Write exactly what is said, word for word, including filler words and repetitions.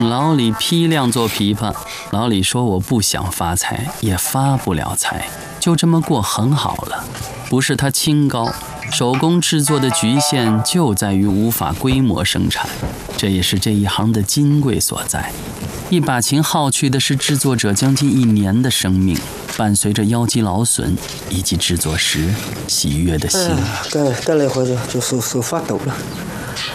老李批量做琵琶，老李说我不想发财，也发不了财，就这么过很好了。不是他清高，手工制作的局限就在于无法规模生产，这也是这一行的金贵所在。一把琴耗去的是制作者将近一年的生命，伴随着腰肌劳损以及制作时喜悦的心。 哎，该该来回就就手手发抖了。